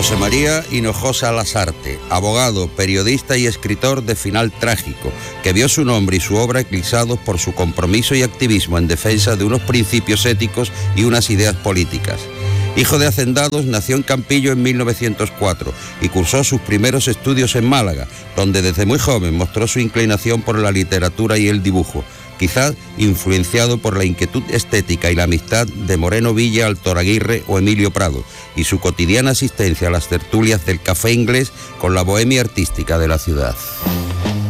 José María Hinojosa Lasarte, abogado, periodista y escritor de final trágico, que vio su nombre y su obra eclipsados por su compromiso y activismo en defensa de unos principios éticos y unas ideas políticas. Hijo de hacendados, nació en Campillo en 1904 y cursó sus primeros estudios en Málaga, donde desde muy joven mostró su inclinación por la literatura y el dibujo, quizás influenciado por la inquietud estética y la amistad de Moreno Villa, Altoraguirre o Emilio Prado, y su cotidiana asistencia a las tertulias del Café Inglés con la bohemia artística de la ciudad.